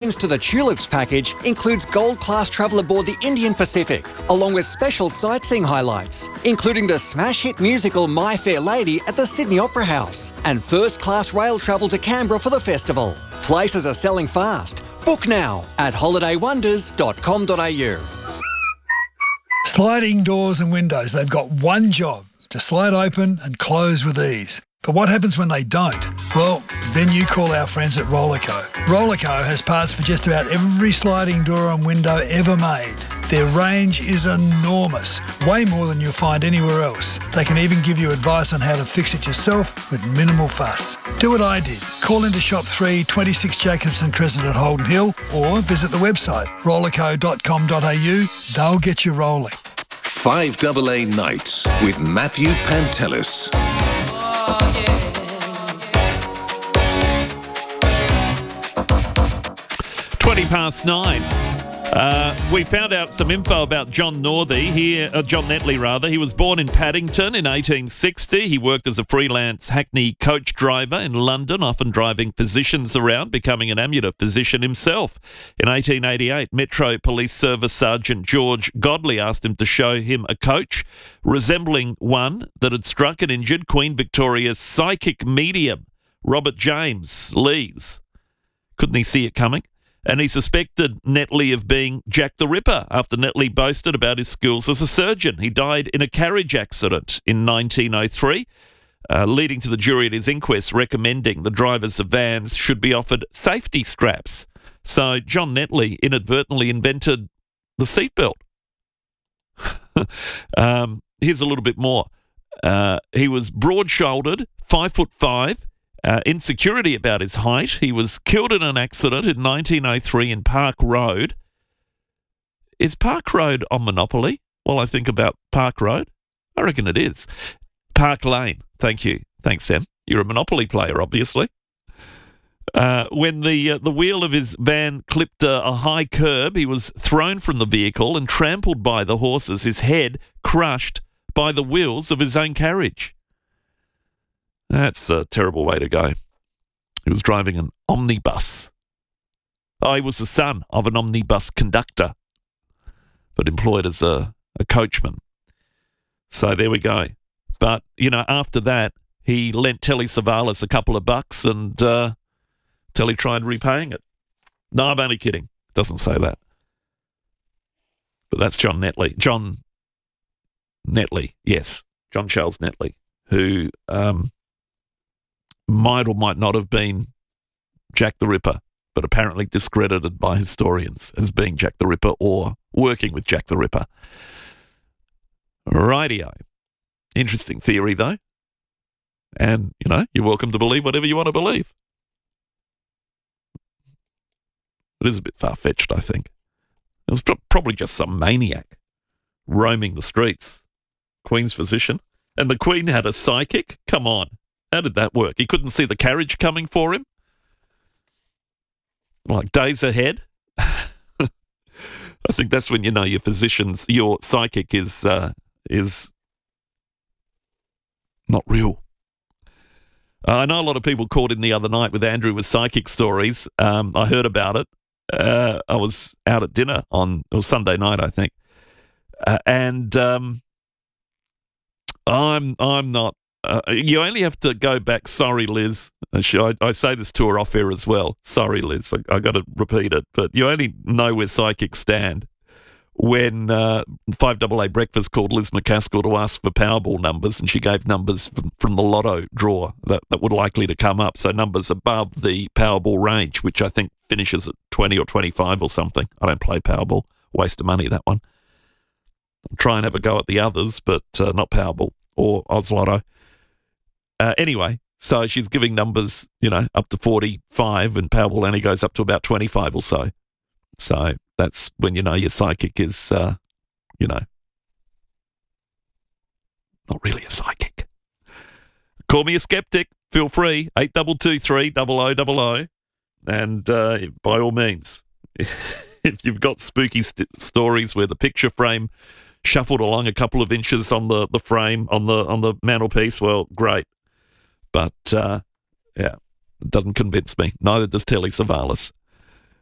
additions to the Tulips package includes gold-class travel aboard the Indian Pacific, along with special sightseeing highlights, including the smash hit musical My Fair Lady at the Sydney Opera House, and first-class rail travel to Canberra for the festival. Places are selling fast. Book now at holidaywonders.com.au. Sliding doors and windows, they've got one job: to slide open and close with ease. But what happens when they don't? Well, then you call our friends at Rollerco. Rollerco has parts for just about every sliding door and window ever made. Their range is enormous, way more than you'll find anywhere else. They can even give you advice on how to fix it yourself with minimal fuss. Do what I did. Call into Shop 3, 26 Jacobson Crescent at Holden Hill, or visit the website rollerco.com.au. They'll get you rolling. 5AA Nights with Matthew Pantelis. 9:20. We found out some info about John Netley. He was born in Paddington in 1860. He worked as a freelance Hackney coach driver in London, often driving physicians around, becoming an amateur physician himself. In 1888, Metro Police Service Sergeant George Godley asked him to show him a coach resembling one that had struck and injured Queen Victoria's psychic medium, Robert James Lees. Couldn't he see it coming? And he suspected Netley of being Jack the Ripper after Netley boasted about his skills as a surgeon. He died in a carriage accident in 1903, leading to the jury at his inquest recommending the drivers of vans should be offered safety straps. So John Netley inadvertently invented the seatbelt. Here's a little bit more. He was broad-shouldered, 5'5", insecurity about his height. He was killed in an accident in 1903 in Park Road. Is Park Road on Monopoly? While I think about Park Road, I reckon it is. Park Lane. Thank you. Thanks, Sam. You're a Monopoly player, obviously. When the wheel of his van clipped a high curb, he was thrown from the vehicle and trampled by the horses, his head crushed by the wheels of his own carriage. That's a terrible way to go. He was driving an omnibus. He was the son of an omnibus conductor, but employed as a coachman. So there we go. But, after that, he lent Telly Savalas a couple of bucks and Telly tried repaying it. No, I'm only kidding. Doesn't say that. But that's John Netley. John Netley, yes. John Charles Netley, who might or might not have been Jack the Ripper, but apparently discredited by historians as being Jack the Ripper or working with Jack the Ripper. Rightio. Interesting theory, though. And, you're welcome to believe whatever you want to believe. It is a bit far-fetched, I think. It was probably just some maniac roaming the streets. Queen's physician. And the Queen had a psychic? Come on. How did that work? He couldn't see the carriage coming for him? Like days ahead? I think that's when you know your psychic is not real. I know a lot of people called in the other night with Andrew with psychic stories. I heard about it. I was out at dinner it was Sunday night, I think. And I'm not. You only have to go back. Sorry, Liz. I say this to her off air as well. Sorry, Liz. I got to repeat it. But you only know where psychics stand when 5AA Breakfast called Liz McCaskill to ask for Powerball numbers, and she gave numbers from the lotto draw that were likely to come up. So numbers above the Powerball range, which I think finishes at 20 or 25 or something. I don't play Powerball. Waste of money, that one. I'll try and have a go at the others, but not Powerball or Oz Lotto. Anyway, so she's giving numbers, up to 45, and Powerball only goes up to about 25 or so. So that's when you know your psychic is, not really a psychic. Call me a skeptic. Feel free. 8223 0000. And by all means, if you've got spooky stories where the picture frame shuffled along a couple of inches on the frame, on the mantelpiece, well, great. But, it doesn't convince me. Neither does Telly Savalas.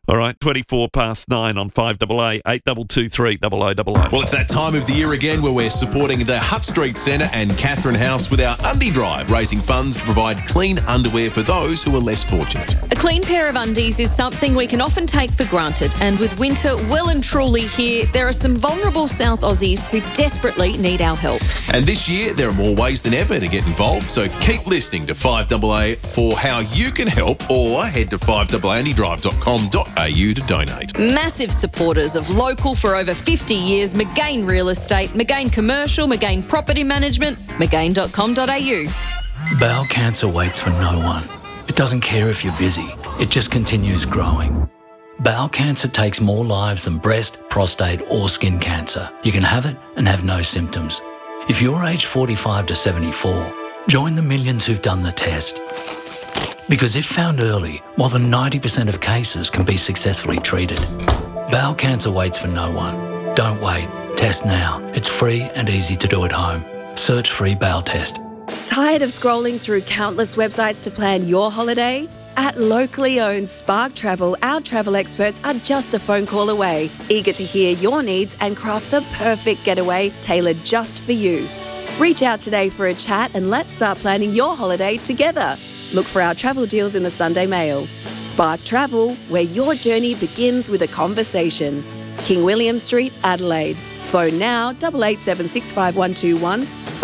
All right, 24 past 9 on 5AA, 8223 0000. Well, it's that time of the year again where we're supporting the Hutt Street Centre and Catherine House with our Undie Drive, raising funds to provide clean underwear for those who are less fortunate. A clean pair of undies is something we can often take for granted, and with winter well and truly here, there are some vulnerable South Aussies who desperately need our help. And this year, there are more ways than ever to get involved, so keep listening to 5AA for how you can help, or head to 5AAAundieDrive.com.au to donate. Massive supporters of local for over 50 years, McGain Real Estate, McGain Commercial, McGain Property Management, McGain.com.au. Bowel cancer waits for no one. It doesn't care if you're busy. It just continues growing. Bowel cancer takes more lives than breast, prostate or skin cancer. You can have it and have no symptoms. If you're aged 45 to 74, join the millions who've done the test. Because if found early, more than 90% of cases can be successfully treated. Bowel cancer waits for no one. Don't wait. Test now. It's free and easy to do at home. Search free bowel test. Tired of scrolling through countless websites to plan your holiday? At locally owned Spark Travel, our travel experts are just a phone call away, eager to hear your needs and craft the perfect getaway tailored just for you. Reach out today for a chat and let's start planning your holiday together. Look for our travel deals in the Sunday Mail. Spark Travel, where your journey begins with a conversation. King William Street, Adelaide. Phone now 88765121,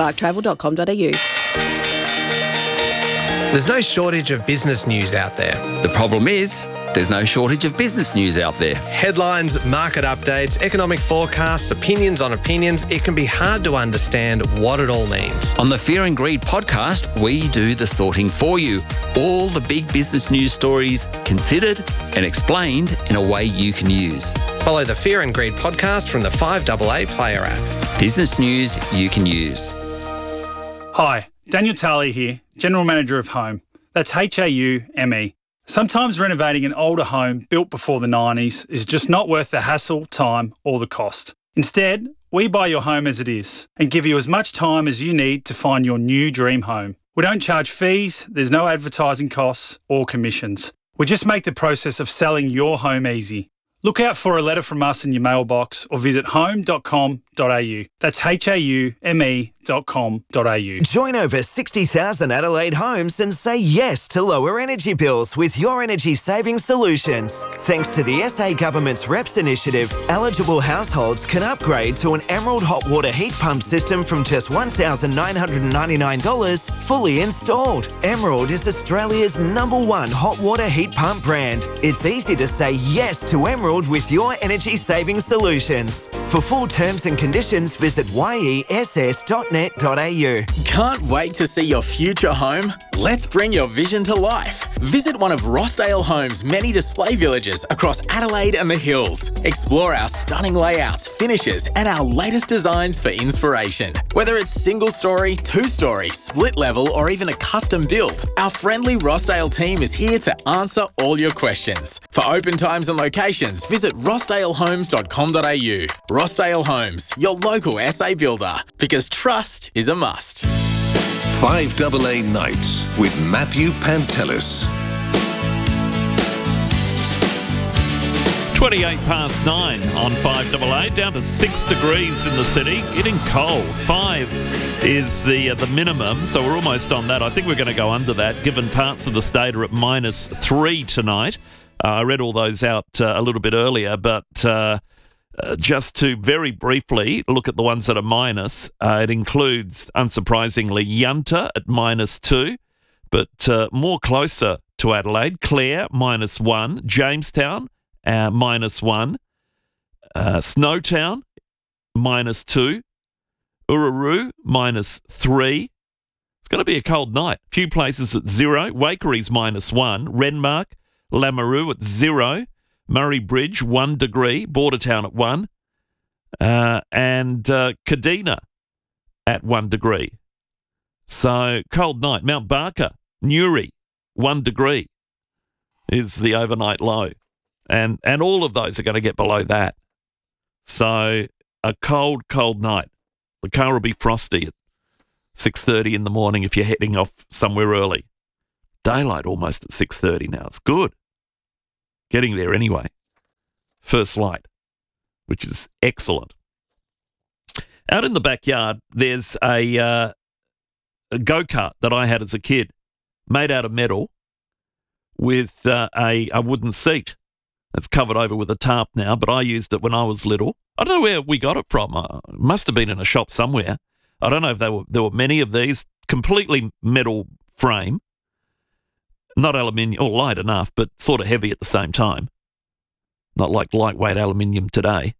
sparktravel.com.au. There's no shortage of business news out there. The problem is, there's no shortage of business news out there. Headlines, market updates, economic forecasts, opinions on opinions. It can be hard to understand what it all means. On the Fear and Greed podcast, we do the sorting for you. All the big business news stories considered and explained in a way you can use. Follow the Fear and Greed podcast from the 5AA Player app. Business news you can use. Hi, Daniel Talia here, General Manager of Home. That's HAUME. Sometimes renovating an older home built before the 90s is just not worth the hassle, time or the cost. Instead, we buy your home as it is and give you as much time as you need to find your new dream home. We don't charge fees, there's no advertising costs or commissions. We just make the process of selling your home easy. Look out for a letter from us in your mailbox or visit home.com.au. That's HAUME.com.au. Join over 60,000 Adelaide homes and say yes to lower energy bills with your energy saving solutions. Thanks to the SA Government's REPS initiative, eligible households can upgrade to an Emerald hot water heat pump system from just $1,999 fully installed. Emerald is Australia's #1 hot water heat pump brand. It's easy to say yes to Emerald with your energy saving solutions. For full terms and conditions, visit yess.net.au. Can't wait to see your future home? Let's bring your vision to life. Visit one of Rossdale Homes' many display villages across Adelaide and the Hills. Explore our stunning layouts, finishes, and our latest designs for inspiration. Whether it's single story, two-story, split level, or even a custom build, our friendly Rossdale team is here to answer all your questions. For open times and locations, visit rossdalehomes.com.au. Rossdale Homes, your local SA builder, because trust is a must. 5AA Nights with Matthew Pantelis. 28 past 9 on 5AA, down to 6 degrees in the city, getting cold. 5 is the minimum, so we're almost on that. I think we're going to go under that, given parts of the state are at -3 tonight. I read all those out a little bit earlier, but just to very briefly look at the ones that are minus, it includes, unsurprisingly, Yunta at -2, but more closer to Adelaide, Clare -1, Jamestown -1, Snowtown -2, Ururu -3. It's going to be a cold night. A few places at 0. Waikery's -1, Renmark, Lameroo at 0, Murray Bridge 1 degree, Bordertown at 1, and Kadina at 1 degree. So cold night. Mount Barker, Newry 1 degree is the overnight low, and all of those are going to get below that. So a cold night. The car will be frosty at 6:30 in the morning if you're heading off somewhere early. Daylight almost at 6:30 now. It's good. Getting there anyway. First Light, which is excellent. Out in the backyard, there's a go-kart that I had as a kid, made out of metal with a wooden seat. It's covered over with a tarp now, but I used it when I was little. I don't know where we got it from. It must have been in a shop somewhere. I don't know if there were many of these, completely metal frame, not aluminium, or light enough, but sort of heavy at the same time. Not like lightweight aluminium today.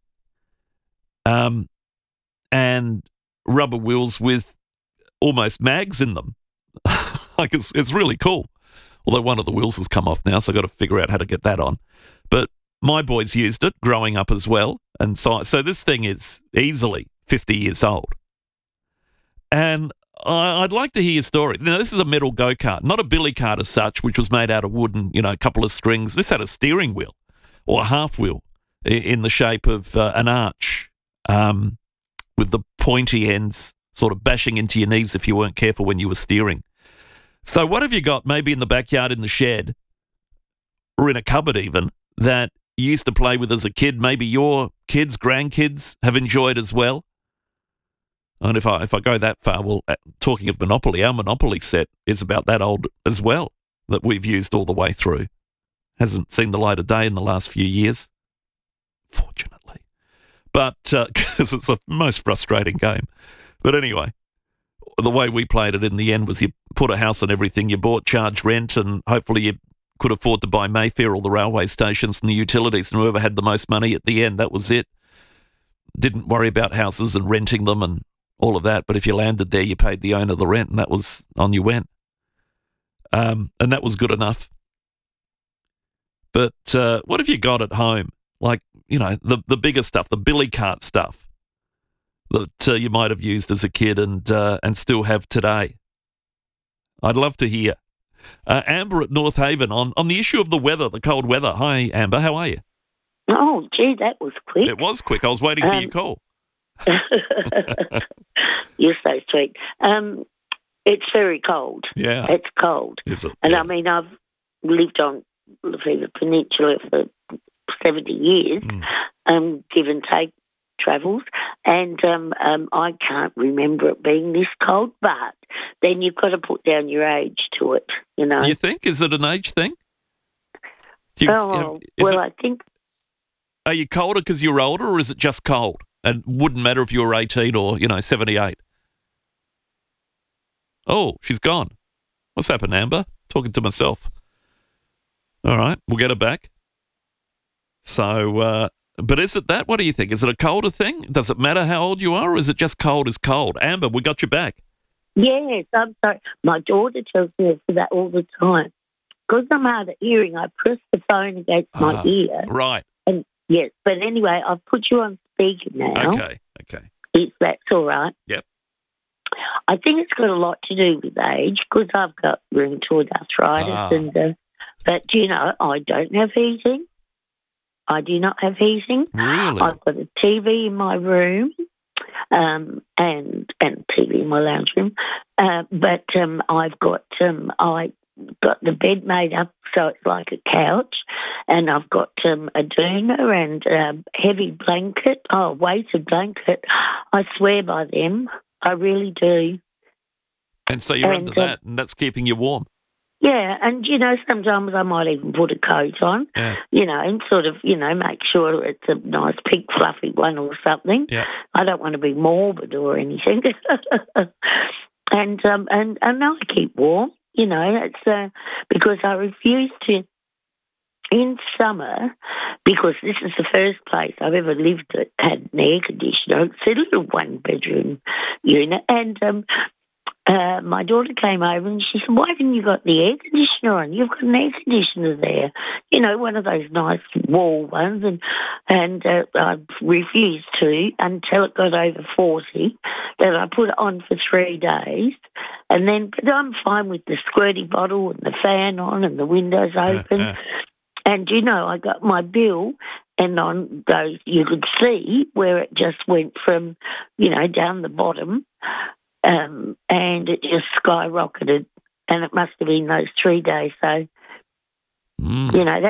And rubber wheels with almost mags in them. Like it's really cool. Although one of the wheels has come off now, so I've got to figure out how to get that on. But my boys used it growing up as well. And so this thing is easily 50 years old. And I'd like to hear your story. Now, this is a metal go-kart, not a billy cart as such, which was made out of wood and, a couple of strings. This had a steering wheel or a half wheel in the shape of an arch with the pointy ends sort of bashing into your knees if you weren't careful when you were steering. So what have you got maybe in the backyard, in the shed, or in a cupboard even, that you used to play with as a kid, maybe your kids, grandkids have enjoyed as well? And if I go that far, well, talking of Monopoly, our Monopoly set is about that old as well, that we've used all the way through. Hasn't seen the light of day in the last few years, fortunately. But, because it's the most frustrating game. But anyway, the way we played it in the end was you put a house on everything, you bought charge rent, and hopefully you could afford to buy Mayfair, all the railway stations and the utilities, and whoever had the most money at the end, that was it. Didn't worry about houses and renting them and all of that, but if you landed there, you paid the owner the rent, and that was on you went. And that was good enough. But what have you got at home? Like, the bigger stuff, the billy cart stuff that you might have used as a kid and still have today. I'd love to hear. Amber at North Haven on the issue of the weather, the cold weather. Hi, Amber. How are you? Oh, gee, that was quick. It was quick. I was waiting for your call. You're so sweet. It's very cold. Yeah. It's cold. Is it? And yeah. I mean, I've lived on the peninsula for 70 years, give and take travels, and I can't remember it being this cold, but then you've got to put down your age to it, You think? Is it an age thing? I think... Are you colder because you're older, or is it just cold? And wouldn't matter if you were 18 or, 78. Oh, she's gone. What's happened, Amber? Talking to myself. All right, we'll get her back. So, but is it that? What do you think? Is it a colder thing? Does it matter how old you are, or is it just cold is cold? Amber, we got you back. Yes, I'm sorry. My daughter tells me that all the time. Because I'm hard of hearing, I press the phone against my ear. Right. And yes, but anyway, I've put you on speaker now. Okay. If that's all right. Yep. I think it's got a lot to do with age, because I've got rheumatoid arthritis, but I don't have heating. I do not have heating. Really? I've got a TV in my room, and TV in my lounge room, but I've got I got the bed made up so it's like a couch, and I've got a doona and a heavy blanket, weighted blanket. I swear by them. I really do. And so you're under that, and that's keeping you warm. Yeah, and, sometimes I might even put a coat on, and sort of, make sure it's a nice pink fluffy one or something. Yeah. I don't want to be morbid or anything. and I keep warm, it's because I refuse to, in summer, because this is the first place I've ever lived that had an air conditioner. It's a little one-bedroom unit, and my daughter came over and she said, "Why haven't you got the air conditioner on? You've got an air conditioner there, one of those nice wall ones." And I refused to until it got over 40. Then I put it on for 3 days, and then but I'm fine with the squirty bottle and the fan on and the windows open. And, I got my bill, and on those, you could see where it just went from, down the bottom, and it just skyrocketed. And it must have been those 3 days. So,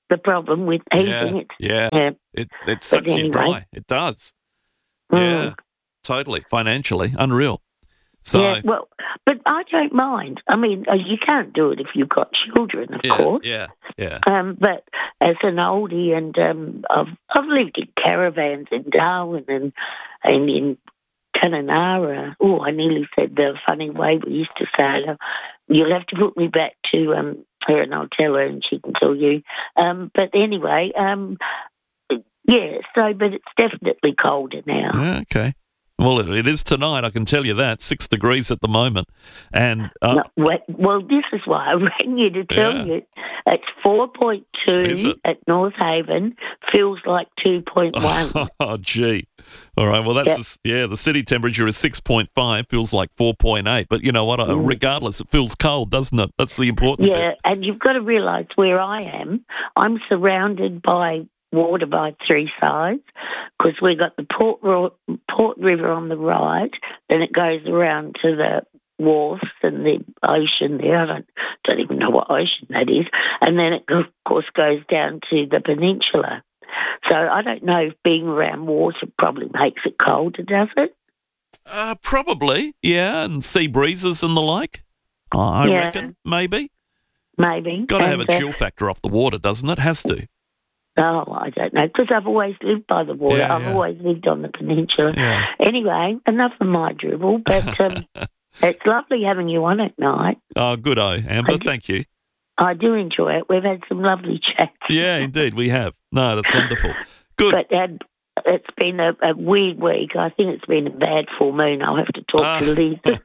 the problem with heating. Yeah. It sucks you dry. It does. Yeah, totally. Financially, unreal. So, yeah, well, but I don't mind. I mean, you can't do it if you've got children, of course. Yeah. But as an oldie, and I've lived in caravans in Darwin and in Kununurra. Oh, I nearly said the funny way we used to say it. You'll have to put me back to her, and I'll tell her, and she can tell you. But anyway, yeah. So, but it's definitely colder now. Yeah, okay. Well, it is tonight, I can tell you that. 6 degrees at the moment. And well, this is why I rang you to tell you. It's 4.2 at North Haven. Feels like 2.1. Oh, gee. All right, well, that's the city temperature is 6.5, feels like 4.8. But you know what? Regardless, it feels cold, doesn't it? That's the important bit. Yeah, and you've got to realise where I am, I'm surrounded by water by three sides, because we've got the Port River on the right, then it goes around to the wharfs and the ocean there. I don't even know what ocean that is. And then it, of course, goes down to the peninsula. So I don't know if being around water probably makes it colder, does it? Probably, yeah, and sea breezes and the like. I reckon, maybe. Maybe. Got to have a chill factor off the water, doesn't it? Has to. Oh, I don't know, because I've always lived by the water. I've always lived on the peninsula. Yeah. Anyway, enough of my dribble, but it's lovely having you on at night. Oh, good-o, Amber. Thank you. I do enjoy it. We've had some lovely chats. Yeah, indeed, we have. No, that's wonderful. Good. But it's been a weird week. I think it's been a bad full moon. I'll have to talk to Liz.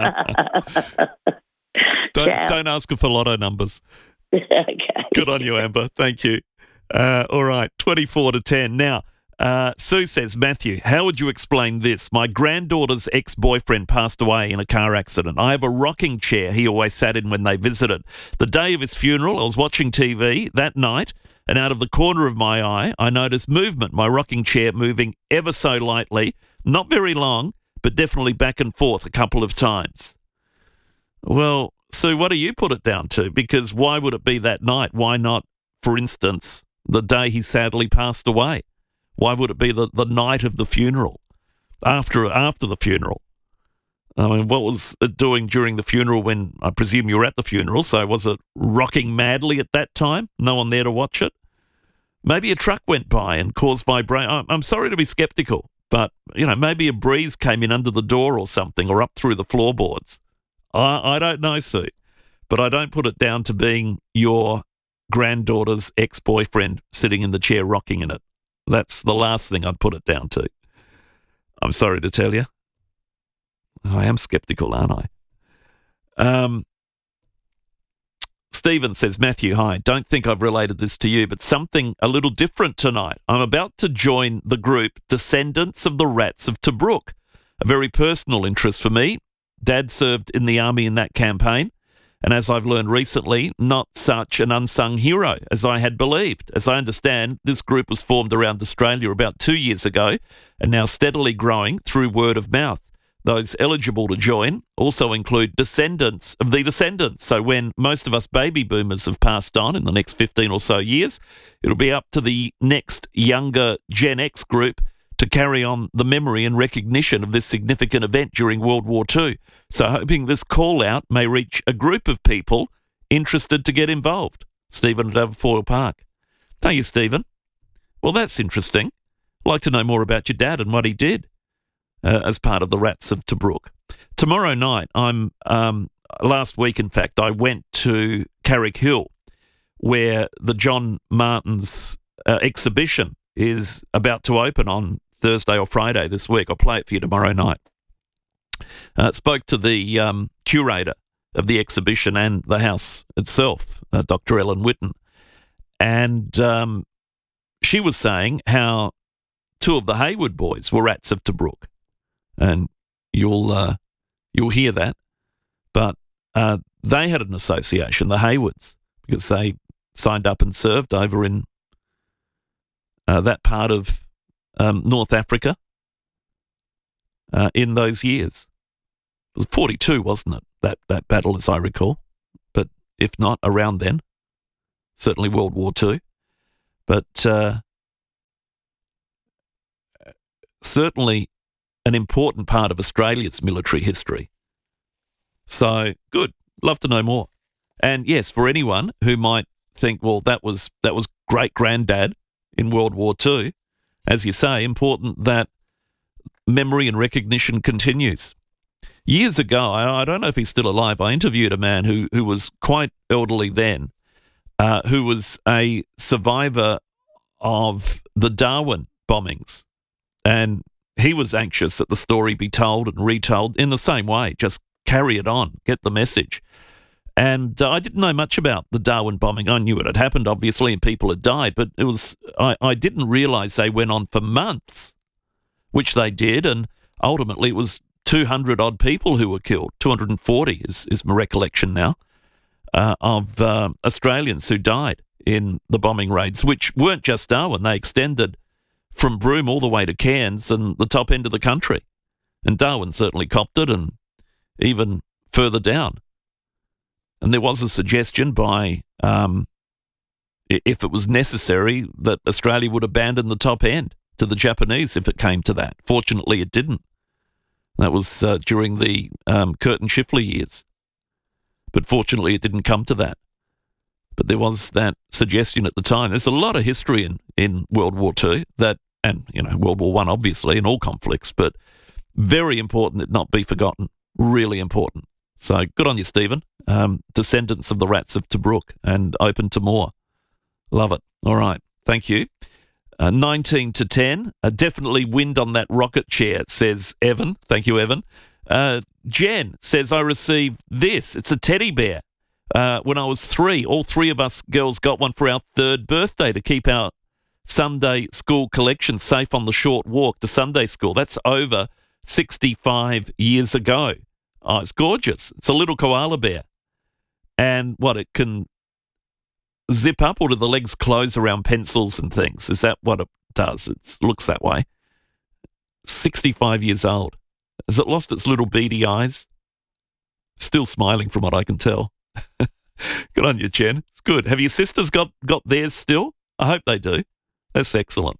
Don't ask her for lotto numbers. Okay. Good on you, Amber. Thank you. All right, 24 to 10. Now, Sue says, Matthew, how would you explain this? My granddaughter's ex-boyfriend passed away in a car accident. I have a rocking chair he always sat in when they visited. The day of his funeral, I was watching TV that night, and out of the corner of my eye, I noticed movement, my rocking chair moving ever so lightly, not very long, but definitely back and forth a couple of times. Well, Sue, what do you put it down to? Because why would it be that night? Why not, for instance, the day he sadly passed away? Why would it be the night of the funeral, after the funeral? I mean, what was it doing during the funeral when I presume you were at the funeral? So was it rocking madly at that time? No one there to watch it? Maybe a truck went by and caused vibration. I'm sorry to be sceptical, but, you know, maybe a breeze came in under the door or something, or up through the floorboards. I don't know, Sue, but I don't put it down to being your granddaughter's ex-boyfriend sitting in the chair rocking in it. That's the last thing I'd put it down to. I'm sorry to tell you. I am sceptical, aren't I? Stephen says, Matthew, hi. Don't think I've related this to you, but something a little different tonight. I'm about to join the group Descendants of the Rats of Tobruk. A very personal interest for me. Dad served in the army in that campaign. And as I've learned recently, not such an unsung hero as I had believed. As I understand, this group was formed around Australia about 2 years ago and now steadily growing through word of mouth. Those eligible to join also include descendants of the descendants. So when most of us baby boomers have passed on in the next 15 or so years, it'll be up to the next younger Gen X group to carry on the memory and recognition of this significant event during World War II. So hoping this call-out may reach a group of people interested to get involved. Stephen at Aberfoyle Park. Thank you, Stephen. Well, that's interesting. I'd like to know more about your dad and what he did as part of the Rats of Tobruk. Tomorrow night, last week, in fact, I went to Carrick Hill, where the John Martin's exhibition is about to open on Thursday or Friday this week. I'll play it for you tomorrow night. Spoke to the curator of the exhibition and the house itself, Dr. Ellen Whitten, and she was saying how two of the Hayward boys were Rats of Tobruk, and you'll hear that, but they had an association, the Haywards, because they signed up and served over in that part of North Africa in those years. It was 42, wasn't it, that battle, as I recall? But if not, around then. Certainly World War II. But certainly an important part of Australia's military history. So, good. Love to know more. And yes, for anyone who might think, well, that was great-granddad in World War II, as you say, important that memory and recognition continues. Years ago, I don't know if he's still alive, I interviewed a man who was quite elderly then, who was a survivor of the Darwin bombings. And he was anxious that the story be told and retold in the same way, just carry it on, get the message. And I didn't know much about the Darwin bombing. I knew it had happened, obviously, and people had died, but it was I didn't realise they went on for months, which they did, and ultimately it was 200-odd people who were killed. 240 is my recollection now, of Australians who died in the bombing raids, which weren't just Darwin. They extended from Broome all the way to Cairns and the top end of the country. And Darwin certainly copped it, and even further down. And there was a suggestion by, if it was necessary, that Australia would abandon the top end to the Japanese if it came to that. Fortunately, it didn't. That was during the Curtin Chifley years. But fortunately, it didn't come to that. But there was that suggestion at the time. There's a lot of history in World War II, and World War I, obviously, in all conflicts, but very important that not be forgotten. Really important. So good on you, Stephen. Descendants of the Rats of Tobruk and open to more. Love it. All right. Thank you. 19 to 10. Definitely wind on that rocket chair, says Evan. Thank you, Evan. Jen says, I received this. It's a teddy bear. When I was 3, all 3 of us girls got one for our 3rd birthday to keep our Sunday school collection safe on the short walk to Sunday school. That's over 65 years ago. Oh, it's gorgeous. It's a little koala bear. And it can zip up, or do the legs close around pencils and things? Is that what it does? It looks that way. 65 years old. Has it lost its little beady eyes? Still smiling from what I can tell. Good on you, Jen. It's good. Have your sisters got theirs still? I hope they do. That's excellent.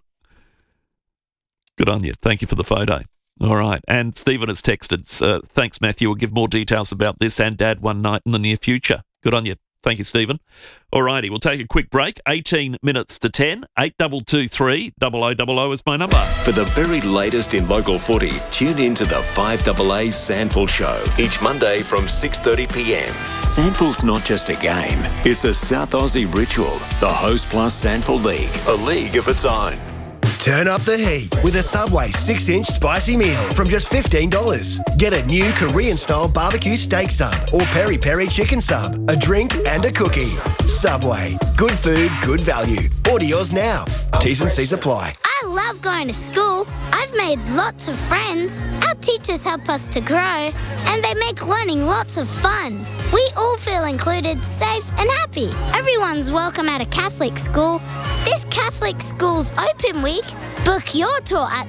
Good on you. Thank you for the photo. All right. And Stephen has texted, thanks, Matthew. We'll give more details about this and Dad one night in the near future. Good on you. Thank you, Stephen. All righty. We'll take a quick break. 18 minutes to 10. 8223 0000 is my number. For the very latest in local footy, tune in to the 5AA Sandful Show each Monday from 6:30 p.m. Sandful's not just a game. It's a South Aussie ritual. The Host Plus Sandful League, a league of its own. Turn up the heat with a Subway 6-inch spicy meal from just $15. Get a new Korean-style barbecue steak sub or peri-peri chicken sub, a drink and a cookie. Subway. Good food, good value. Order yours now. T's and C's apply. I love going to school. I've made lots of friends. Our teachers help us to grow, and they make learning lots of fun. We all feel included, safe and happy. Everyone's welcome at a Catholic school. This Catholic Schools Open Week, book your tour at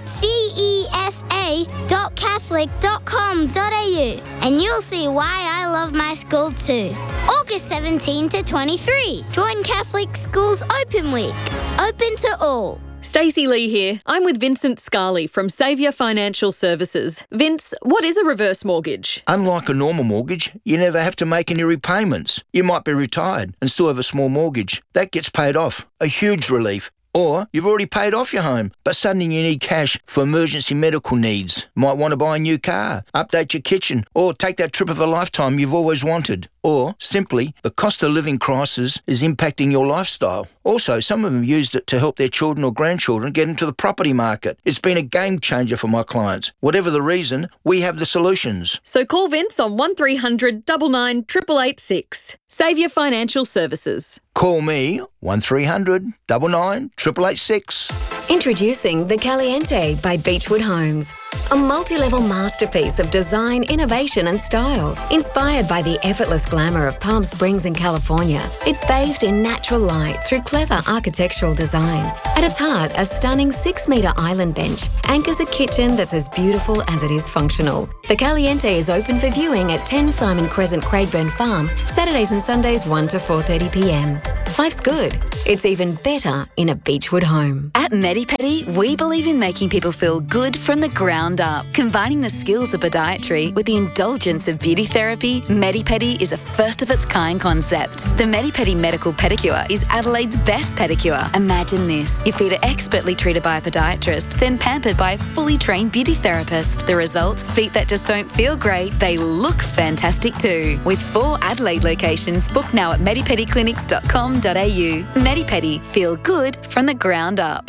cesa.catholic.com.au and you'll see why I love my school too. August 17 to 23. Join Catholic Schools Open Week. Open to all. Stacey Lee here. I'm with Vincent Scarley from Saviour Financial Services. Vince, what is a reverse mortgage? Unlike a normal mortgage, you never have to make any repayments. You might be retired and still have a small mortgage. That gets paid off. A huge relief. Or you've already paid off your home, but suddenly you need cash for emergency medical needs. Might want to buy a new car, update your kitchen, or take that trip of a lifetime you've always wanted. Or simply, the cost of living crisis is impacting your lifestyle. Also, some of them used it to help their children or grandchildren get into the property market. It's been a game changer for my clients. Whatever the reason, we have the solutions. So call Vince on 1300 99 886. Saviour Financial Services. Call me 1300 99 886. Introducing the Caliente by Beechwood Homes. A multi-level masterpiece of design, innovation and style. Inspired by the effortless glamour of Palm Springs in California, it's bathed in natural light through clever architectural design. At its heart, a stunning 6-metre island bench anchors a kitchen that's as beautiful as it is functional. The Caliente is open for viewing at 10 Simon Crescent, Craigburn Farm, Saturdays and Sundays 1 to 4:30 p.m. Life's good. It's even better in a Beechwood home. At MediPedi, we believe in making people feel good from the ground up. Combining the skills of podiatry with the indulgence of beauty therapy, MediPedi is a first-of-its-kind concept. The MediPedi Medical Pedicure is Adelaide's best pedicure. Imagine this. Your feet are expertly treated by a podiatrist, then pampered by a fully trained beauty therapist. The result? Feet that just don't feel great, they look fantastic too. With 4 Adelaide locations, book now at medipediclinics.com.au. MediPedi, feel good from the ground up.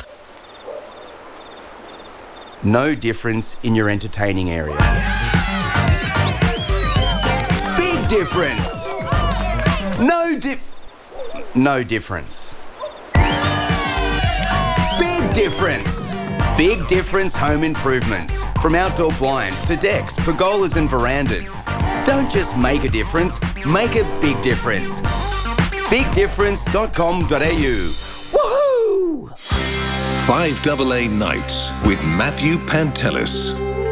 No difference in your entertaining area. Big difference. No difference. Big difference. Big Difference Home Improvements. From outdoor blinds to decks, pergolas and verandas. Don't just make a difference, make a big difference. BigDifference.com.au. Woohoo! 5AA Nights with Matthew Pantelis.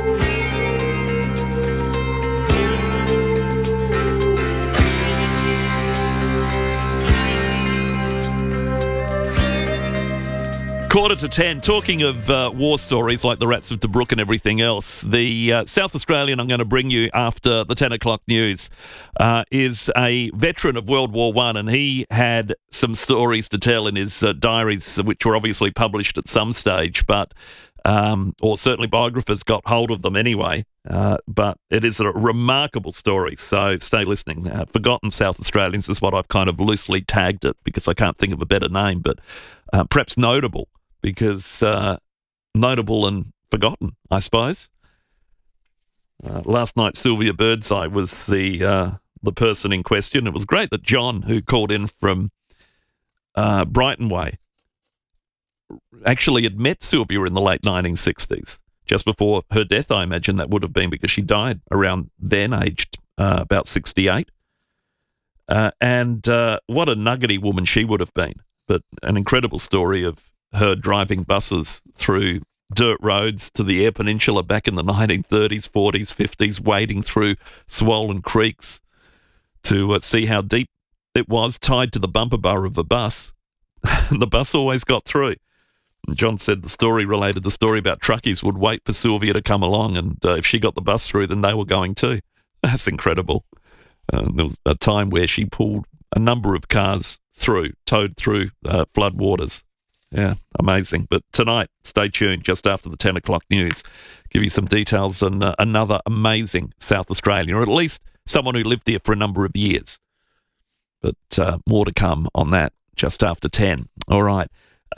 Quarter to 10. Talking of war stories like the Rats of Tobruk and everything else, the South Australian I'm going to bring you after the 10 o'clock news is a veteran of World War I, and he had some stories to tell in his diaries, which were obviously published at some stage, but or certainly biographers got hold of them anyway. But it is a remarkable story, so stay listening. Forgotten South Australians is what I've kind of loosely tagged it because I can't think of a better name, but perhaps notable. Because notable and forgotten, I suppose. Last night, Sylvia Birdseye was the person in question. It was great that John, who called in from Brighton Way, actually had met Sylvia in the late 1960s, just before her death. I imagine that would have been because she died around then, aged about 68. And what a nuggety woman she would have been. But an incredible story of her driving buses through dirt roads to the Eyre Peninsula back in the 1930s, 40s, 50s, wading through swollen creeks to see how deep it was, tied to the bumper bar of a bus. The bus always got through. And John said the story related the story about truckies would wait for Sylvia to come along, and if she got the bus through, then they were going too. That's incredible. There was a time where she pulled a number of cars through, towed through flood waters. Yeah, amazing. But tonight, stay tuned just after the 10 o'clock news. Give you some details on another amazing South Australian, or at least someone who lived here for a number of years. But more to come on that just after 10. All right.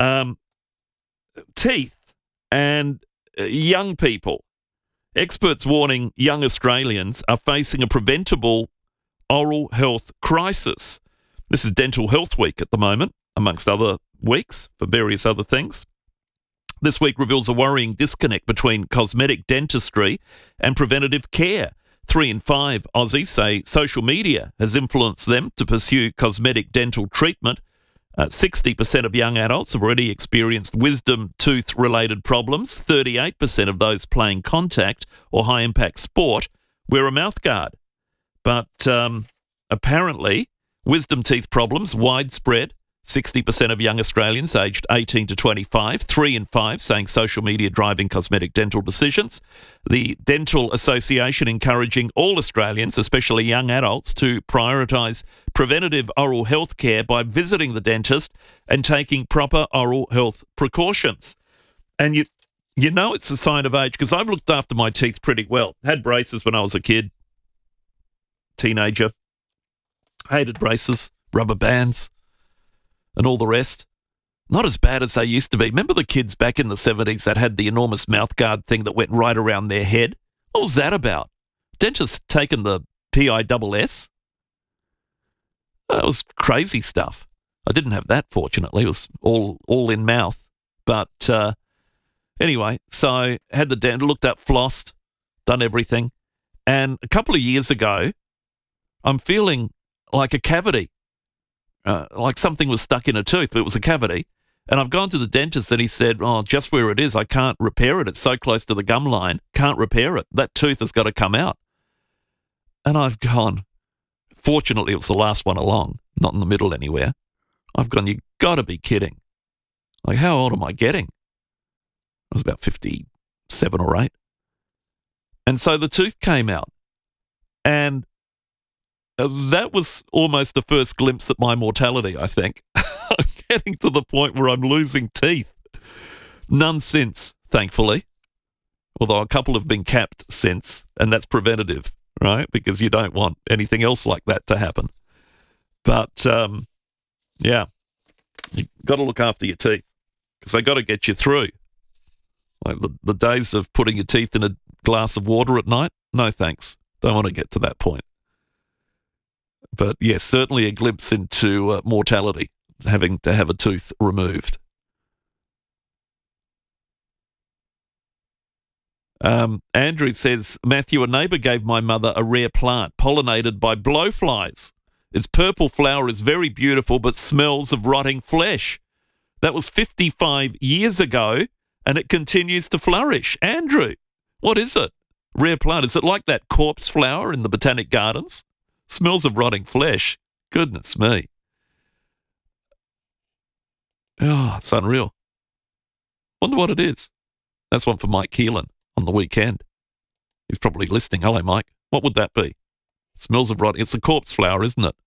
Teeth and young people. Experts warning young Australians are facing a preventable oral health crisis. This is Dental Health Week at the moment, amongst other weeks for various other things. This week reveals a worrying disconnect between cosmetic dentistry and preventative care. 3 in 5 Aussies say social media has influenced them to pursue cosmetic dental treatment. 60% of young adults have already experienced wisdom tooth-related problems. 38% of those playing contact or high-impact sport wear a mouthguard. But apparently, wisdom teeth problems widespread. 60% of young Australians aged 18 to 25, 3 in 5 saying social media driving cosmetic dental decisions. The Dental Association encouraging all Australians, especially young adults, to prioritise preventative oral health care by visiting the dentist and taking proper oral health precautions. And you know it's a sign of age, because I've looked after my teeth pretty well. Had braces when I was a kid, teenager. Hated braces, rubber bands, and all the rest. Not as bad as they used to be. Remember the kids back in the 70s that had the enormous mouthguard thing that went right around their head? What was that about? Dentists taken the PISS? That was crazy stuff. I didn't have that, fortunately. It was all in mouth. But anyway, so had the dental, looked up, flossed, done everything. And a couple of years ago, I'm feeling like a cavity. Like something was stuck in a tooth, but it was a cavity. And I've gone to the dentist and he said, oh, just where it is, I can't repair it. It's so close to the gum line, can't repair it. That tooth has got to come out. And I've gone, fortunately, it was the last one along, not in the middle anywhere. I've gone, you got to be kidding. Like, how old am I getting? I was about 57 or 8. And so the tooth came out. And that was almost the first glimpse at my mortality, I think. I'm getting to the point where I'm losing teeth. None since, thankfully. Although a couple have been capped since, and that's preventative, right? Because you don't want anything else like that to happen. But, yeah, you got to look after your teeth because they got to get you through. Like the days of putting your teeth in a glass of water at night, no thanks. Don't want to get to that point. But, yes, certainly a glimpse into mortality, having to have a tooth removed. Andrew says, Matthew, a neighbour gave my mother a rare plant pollinated by blowflies. Its purple flower is very beautiful but smells of rotting flesh. That was 55 years ago and it continues to flourish. Andrew, what is it? Rare plant. Is it like that corpse flower in the Botanic Gardens? Smells of rotting flesh. Goodness me. Oh, it's unreal. Wonder what it is. That's one for Mike Keelan on the weekend. He's probably listening. Hello, Mike. What would that be? Smells of rotting. It's a corpse flower, isn't it?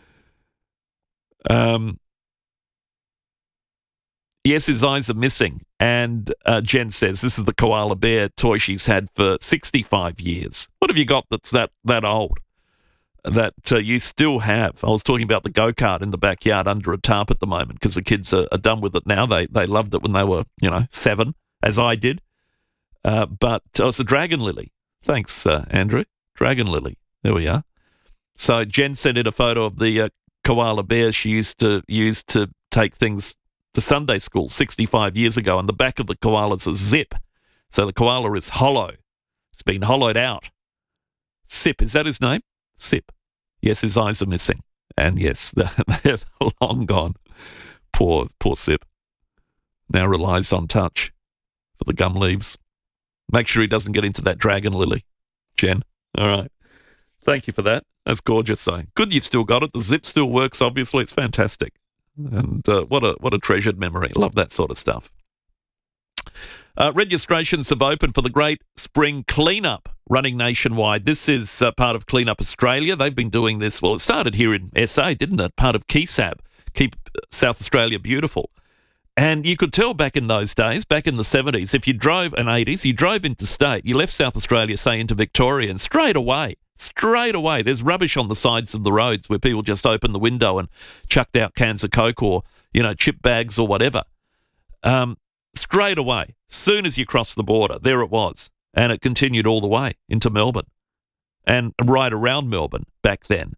Yes, his eyes are missing. And Jen says this is the koala bear toy she's had for 65 years. What have you got that's that old that you still have? I was talking about the go-kart in the backyard under a tarp at the moment because the kids are done with it now. They loved it when they were, 7, as I did. But it's a dragon lily. Thanks, Andrew. Dragon lily. There we are. So Jen sent in a photo of the koala bear she used to use to take things to Sunday school 65 years ago. And the back of the koala's a zip. So the koala is hollow. It's been hollowed out. Sip, is that his name? Sip. Yes, his eyes are missing. And yes, they're long gone. Poor Sip. Now relies on touch for the gum leaves. Make sure he doesn't get into that dragon lily, Jen. All right. Thank you for that. That's gorgeous, though. Good you've still got it. The zip still works, obviously. It's fantastic. And what a treasured memory. Love that sort of stuff. Registrations have opened for the Great Spring Cleanup running nationwide. This is part of Cleanup Australia. They've been doing this. Well, it started here in SA, didn't it? Part of KESAB, Keep South Australia Beautiful. And you could tell back in those days, back in the 70s, if you drove, and 80s, you drove interstate, you left South Australia, say, into Victoria, and straight away, there's rubbish on the sides of the roads where people just opened the window and chucked out cans of Coke or, chip bags or whatever. Straight away, soon as you crossed the border, there it was. And it continued all the way into Melbourne and right around Melbourne back then.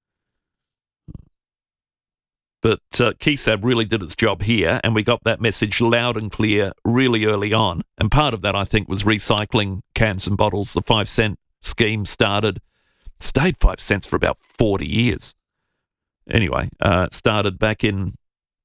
But KESAB really did its job here, and we got that message loud and clear really early on. And part of that, I think, was recycling cans and bottles. The 5 cent scheme stayed 5 cents for about 40 years. Anyway, it started back in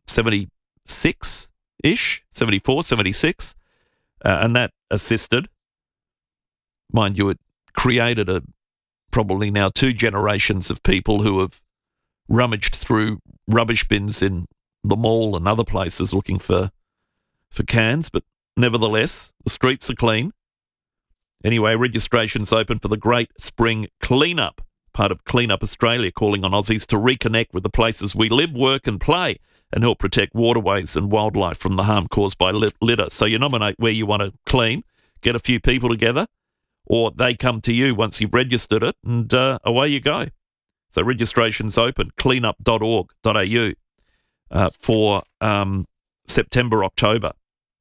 76-ish, 74, 76, and that assisted. Mind you, it created probably now 2 generations of people who have rummaged through rubbish bins in the mall and other places looking for cans, but nevertheless, the streets are clean. Anyway, registration's open for the Great Spring Cleanup, part of Cleanup Australia, calling on Aussies to reconnect with the places we live, work and play and help protect waterways and wildlife from the harm caused by litter. So you nominate where you want to clean, get a few people together, or they come to you once you've registered it, and away you go. So registration's open, cleanup.org.au for September, October.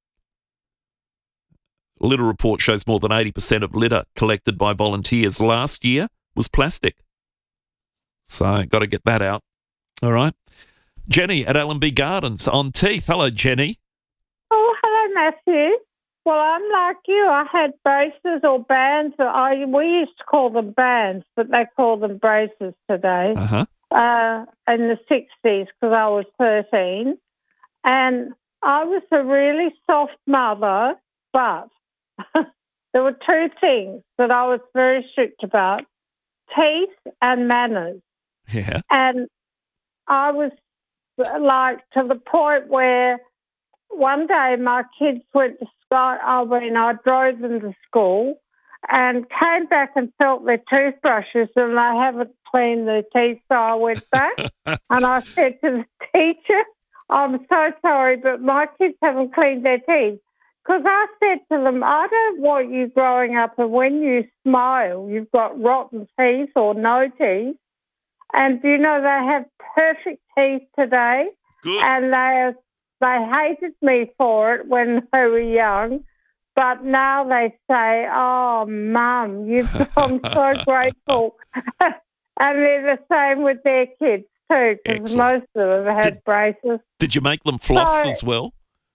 Litter report shows more than 80% of litter collected by volunteers last year was plastic. So got to get that out. All right. Jenny at Allenby Gardens on teeth. Hello, Jenny. Oh, hello, Matthew. Well, I'm like you. I had braces or bands. We used to call them bands, but they call them braces today. In the 60s, because I was 13. And I was a really soft mother, but there were 2 things that I was very strict about, teeth and manners. Yeah. And I was like to the point where one day my kids went to school. I drove them to school and came back and felt their toothbrushes and they haven't cleaned their teeth. So I went back and I said to the teacher, I'm so sorry, but my kids haven't cleaned their teeth. Because I said to them, I don't want you growing up and when you smile, you've got rotten teeth or no teeth. And do you know they have perfect teeth today? Good. And they hated me for it when they were young. But now they say, oh, Mum, I'm so grateful. And they're the same with their kids too, because most of them had braces. Did you make them floss as well?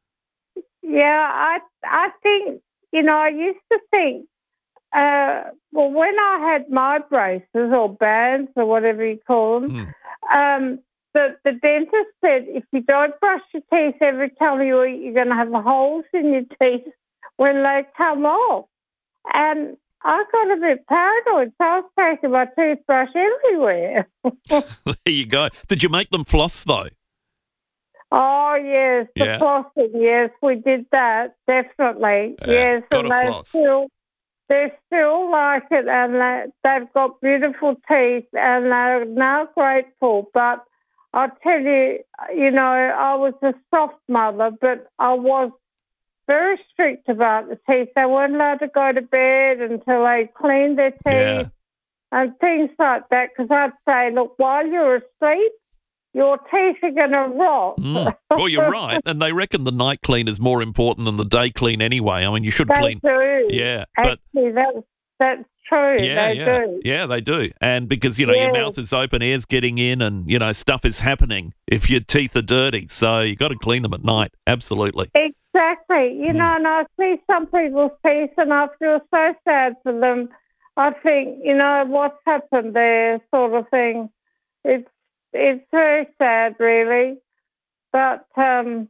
Yeah, I think, I used to think, when I had my braces or bands or whatever you call them, the dentist said if you don't brush your teeth every time you eat, you're going to have holes in your teeth when they come off. And I got a bit paranoid, so I was taking my toothbrush everywhere. There you go. Did you make them floss, though? Oh, yes, the flossing, yes, we did that, definitely. Yes, gotta and floss. they still like it, and they've got beautiful teeth, and they're now grateful. But I'll tell you, I was a soft mother, but I was very strict about the teeth. They weren't allowed to go to bed until they cleaned their teeth and things like that, because I'd say, look, while you're asleep, your teeth are going to rot. Well, you're right. And they reckon the night clean is more important than the day clean anyway. I mean, you should clean. They do. Yeah. Actually, that's true. They do. Yeah, they do. And because, your mouth is open, air's getting in and, stuff is happening if your teeth are dirty. So you got to clean them at night. Absolutely. Exactly. And I see some people's teeth and I feel so sad for them. I think, what's happened there sort of thing. It's very sad, really. But, I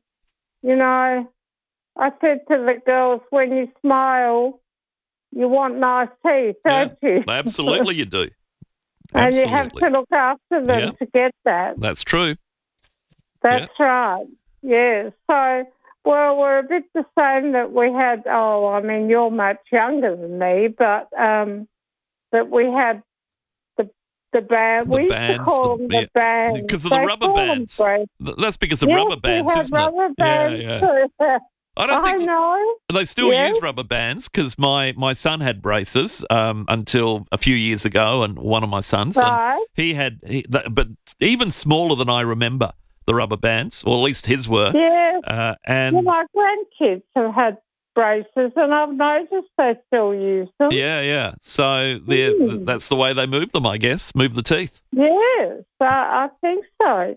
said to the girls, when you smile, you want nice teeth, don't you? Absolutely you do. And you have to look after them to get that. That's true. That's right. Yeah. So, we're a bit the same that we had, you're much younger than me, but that we had the band. We used to call them the bands. Because of the rubber bands. That's because of rubber bands, isn't it? Rubber bands. Yeah. I know. They still use rubber bands because my son had braces until a few years ago, and one of my sons, and but even smaller than I remember the rubber bands, or at least his were. Yeah. And my grandkids have had braces, and I've noticed they still use them. Yeah. So that's the way they move them, I guess. Move the teeth. Yes, I think so.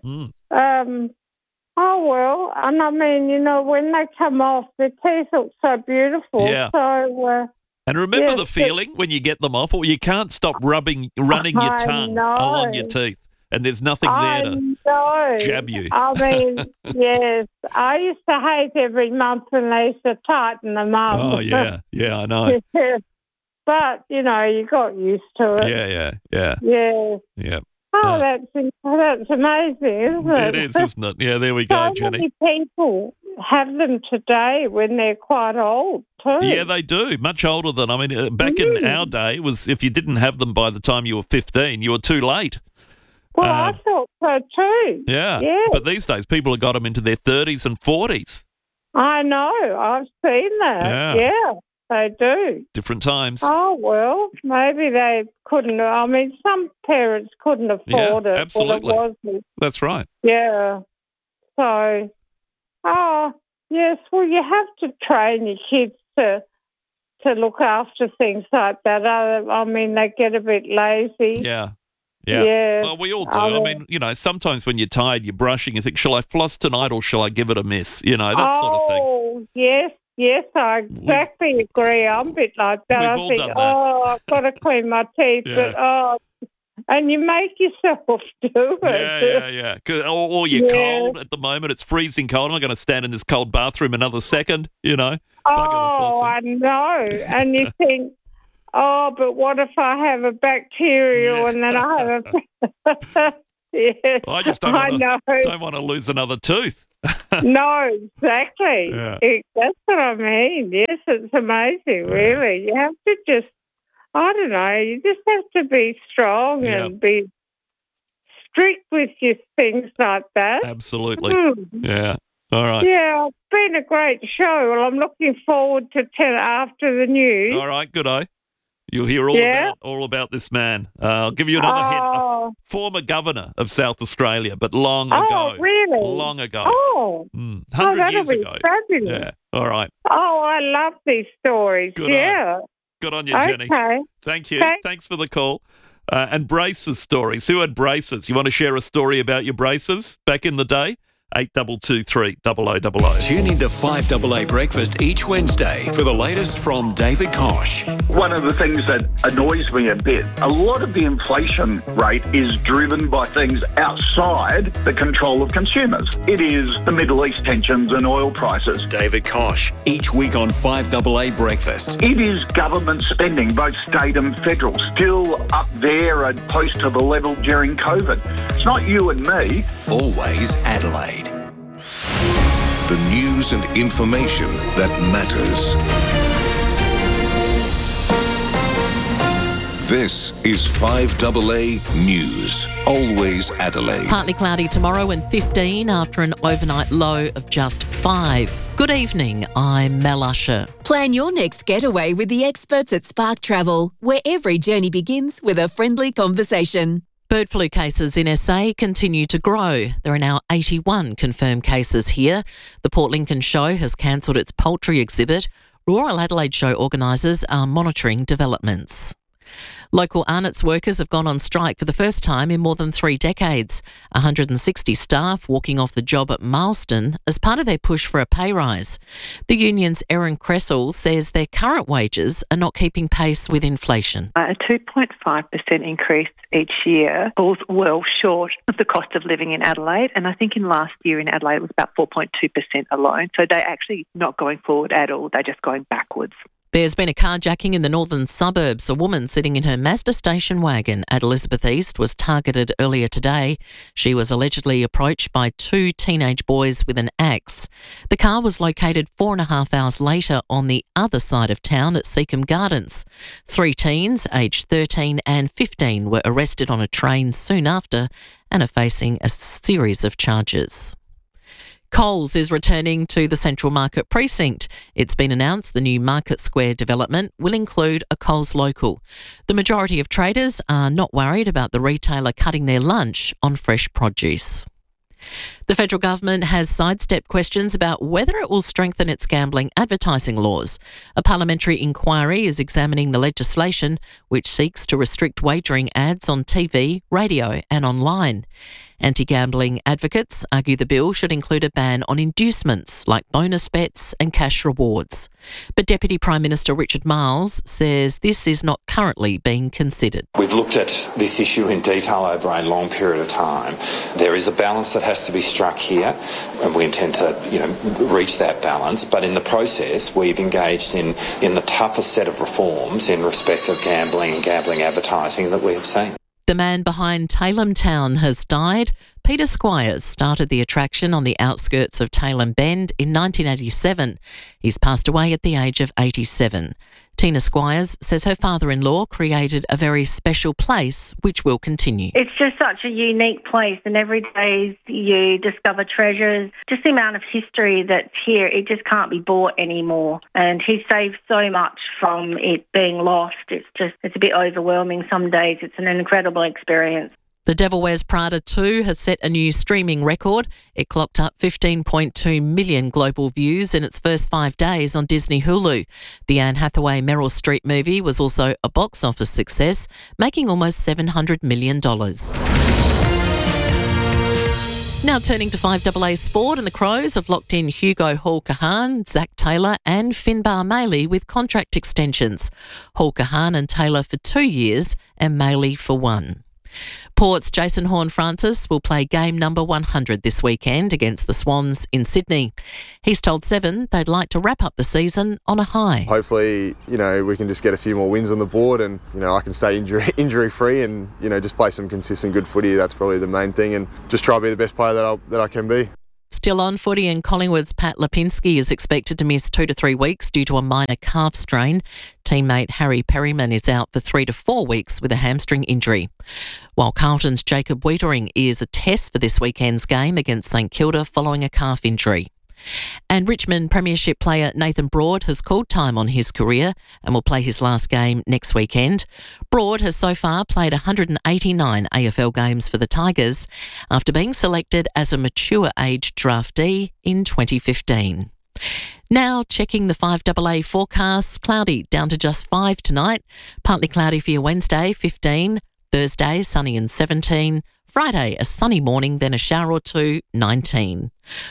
Oh, well, and I mean, when they come off, their teeth look so beautiful. Yeah. So, and remember the feeling when you get them off, or you can't stop running your tongue along your teeth, and there's nothing there to jab you. I mean, yes, I used to hate every month when they used to tighten them up. Oh, yeah, I know. But, you got used to it. Yeah. Yeah. Oh, that's amazing, isn't it? It is, isn't it? Yeah, there we go, Jenny. So many people have them today when they're quite old, too. Yeah, they do. Much older than, back in our day, was if you didn't have them by the time you were 15, you were too late. Well, I thought so, too. Yeah. But these days, people have got them into their 30s and 40s. I know. I've seen that. Yeah. They do. Different times. Oh, well, maybe they couldn't. Some parents couldn't afford it. Absolutely. Well, it wasn't. That's right. Yeah. So, yes, well, you have to train your kids to look after things like that. They get a bit lazy. Yeah. Well, we all do. Sometimes when you're tired, you're brushing, you think, shall I floss tonight or shall I give it a miss? That sort of thing. Oh, yes, I exactly agree. I'm a bit like that. We've I all think, done that. I've got to clean my teeth, but and you make yourself do it. Yeah. Or you're cold at the moment. It's freezing cold. I'm not going to stand in this cold bathroom another second, Oh, I know. And you think, but what if I have a bacterial and then I have yes. I just don't want to lose another tooth. No, exactly. Yeah. That's what I mean. Yes, it's amazing, really. You have to just, I don't know, you just have to be strong and be strict with your things like that. Absolutely. Yeah. All right. Yeah, it's been a great show. Well, I'm looking forward to 10 after the news. All right, good eye. You'll hear all about this man. I'll give you another hint. A former governor of South Australia, but long ago. Oh, really? Long ago. Oh. 100 that'll years be ago. fabulous. Yeah. All right. Oh, I love these stories. Good yeah. Good on you, Jenny. Okay. Thank you. Thanks for the call. And braces stories. Who had braces? You want to share a story about your braces back in the day? 8223 0000. Tune into 5AA Breakfast each Wednesday for the latest from David Kosh. One of the things that annoys me a bit, a lot of the inflation rate is driven by things outside the control of consumers. It is the Middle East tensions and oil prices. David Kosh, each week on 5AA Breakfast. It is government spending, both state and federal, still up there and close to the level during COVID. It's not you and me. Always Adelaide. The news and information that matters. This is 5AA News. Always Adelaide. Partly cloudy tomorrow and 15 after an overnight low of just 5. Good evening, I'm Mel Usher. Plan your next getaway with the experts at Spark Travel, where every journey begins with a friendly conversation. Bird flu cases in SA continue to grow. There are now 81 confirmed cases here. The Port Lincoln Show has cancelled its poultry exhibit. Royal Adelaide Show organisers are monitoring developments. Local Arnott's workers have gone on strike for the first time in more than 3 decades. 160 staff walking off the job at Marsden as part of their push for a pay rise. The union's Erin Cressel says their current wages are not keeping pace with inflation. A 2.5% increase each year falls well short of the cost of living in Adelaide, and I think in last year in Adelaide it was about 4.2% alone. So they're actually not going forward at all, they're just going backwards. There's been a carjacking in the northern suburbs. A woman sitting in her Mazda station wagon at Elizabeth East was targeted earlier today. She was allegedly approached by 2 teenage boys with an axe. The car was located 4.5 hours later on the other side of town at Seacombe Gardens. 3 teens, aged 13 and 15, were arrested on a train soon after and are facing a series of charges. Coles is returning to the Central Market precinct. It's been announced the new Market Square development will include a Coles Local. The majority of traders are not worried about the retailer cutting their lunch on fresh produce. The federal government has sidestepped questions about whether it will strengthen its gambling advertising laws. A parliamentary inquiry is examining the legislation which seeks to restrict wagering ads on TV, radio and online. Anti-gambling advocates argue the bill should include a ban on inducements like bonus bets and cash rewards. But Deputy Prime Minister Richard Marles says this is not currently being considered. We've looked at this issue in detail over a long period of time. There is a balance that has to be struck here, and we intend to, reach that balance. But in the process, we've engaged in the toughest set of reforms in respect of gambling and gambling advertising that we have seen. The man behind Tailem Town has died. Peter Squires started the attraction on the outskirts of Tailem Bend in 1987. He's passed away at the age of 87. Tina Squires says her father-in-law created a very special place which will continue. It's just such a unique place, and every day you discover treasures. Just the amount of history that's here, it just can't be bought anymore. And he saved so much from it being lost. It's a bit overwhelming some days. It's an incredible experience. The Devil Wears Prada 2 has set a new streaming record. It clocked up 15.2 million global views in its first 5 days on Disney Hulu. The Anne Hathaway Meryl Streep movie was also a box office success, making almost $700 million. Now turning to 5AA Sport, and the Crows have locked in Hugo Hall-Kahan, Zach Taylor and Finbar Maley with contract extensions. Hall-Kahan and Taylor for 2 years and Maley for 1. Port's Jason Horne-Francis will play game number 100 this weekend against the Swans in Sydney. He's told Seven they'd like to wrap up the season on a high. Hopefully, we can just get a few more wins on the board and, I can stay injury-free and, just play some consistent good footy. That's probably the main thing, and just try to be the best player that I can be. Still on footy, and Collingwood's Pat Lipinski is expected to miss 2 to 3 weeks due to a minor calf strain. Teammate Harry Perryman is out for 3 to 4 weeks with a hamstring injury. While Carlton's Jacob Wiedering is a test for this weekend's game against St Kilda following a calf injury. And Richmond Premiership player Nathan Broad has called time on his career and will play his last game next weekend. Broad has so far played 189 AFL games for the Tigers after being selected as a mature age draftee in 2015. Now checking the 5AA forecast. Cloudy down to just 5 tonight. Partly cloudy for your Wednesday, 15. Thursday, sunny and 17. Friday, a sunny morning, then a shower or two, 19.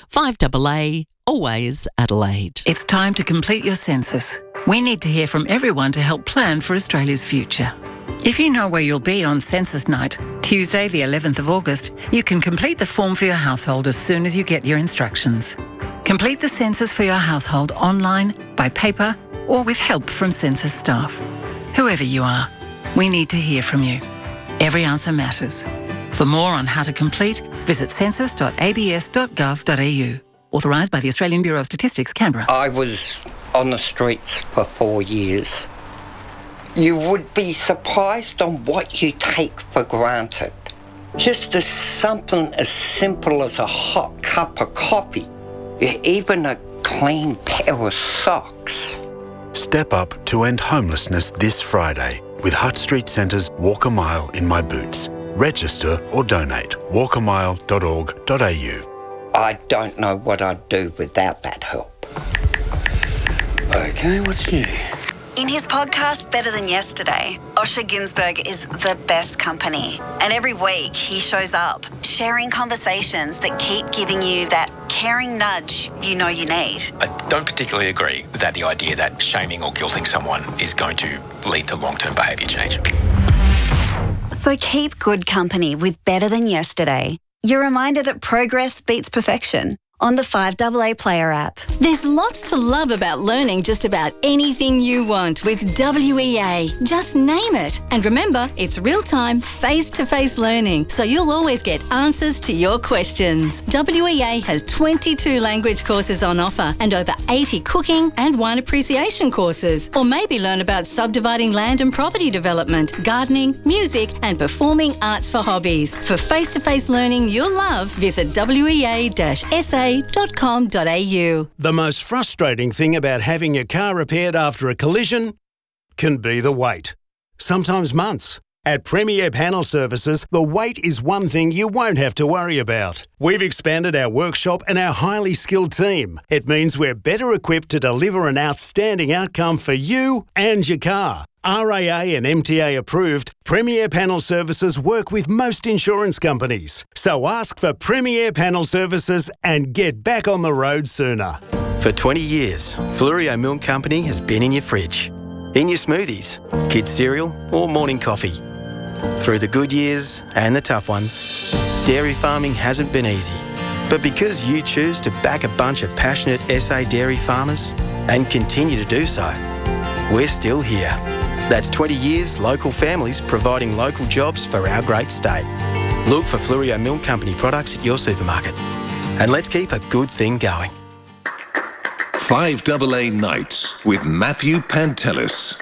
5AA, always Adelaide. It's time to complete your census. We need to hear from everyone to help plan for Australia's future. If you know where you'll be on census night, Tuesday the 11th of August, you can complete the form for your household as soon as you get your instructions. Complete the census for your household online, by paper, or with help from census staff. Whoever you are, we need to hear from you. Every answer matters. For more on how to complete, visit census.abs.gov.au. Authorised by the Australian Bureau of Statistics, Canberra. I was on the streets for 4 years. You would be surprised on what you take for granted. Just as something as simple as a hot cup of coffee, even a clean pair of socks. Step up to end homelessness this Friday with Hutt Street Centre's Walk a Mile in My Boots. Register or donate. walkamile.org.au. I don't know what I'd do without that help. Okay, what's new? In his podcast, Better Than Yesterday, Osher Günsberg is the best company. And every week he shows up, sharing conversations that keep giving you that caring nudge you know you need. I don't particularly agree with the idea that shaming or guilting someone is going to lead to long-term behaviour change. So keep good company with Better Than Yesterday. Your reminder that progress beats perfection on the 5AA Player app. There's lots to love about learning just about anything you want with WEA. Just name it. And remember, it's real-time, face-to-face learning, so you'll always get answers to your questions. WEA has 22 language courses on offer and over 80 cooking and wine appreciation courses. Or maybe learn about subdividing land and property development, gardening, music and performing arts for hobbies. For face-to-face learning you'll love, visit wea-sa.com.au. The most frustrating thing about having your car repaired after a collision can be the wait. Sometimes months. At Premier Panel Services, the wait is one thing you won't have to worry about. We've expanded our workshop and our highly skilled team. It means we're better equipped to deliver an outstanding outcome for you and your car. RAA and MTA approved, Premier Panel Services work with most insurance companies. So ask for Premier Panel Services and get back on the road sooner. For 20 years, Flurio Milk Company has been in your fridge, in your smoothies, kids' cereal or morning coffee. Through the good years and the tough ones, dairy farming hasn't been easy. But because you choose to back a bunch of passionate SA dairy farmers and continue to do so, we're still here. That's 20 years local families providing local jobs for our great state. Look for Flurio Milk Company products at your supermarket. And let's keep a good thing going. 5AA Nights with Matthew Pantelis.